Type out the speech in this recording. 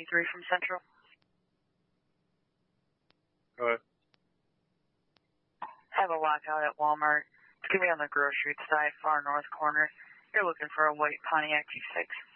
253 from Central. Go ahead. I have a lockout at Walmart. It's going to be on the grocery side, far north corner. You're looking for a white Pontiac G6.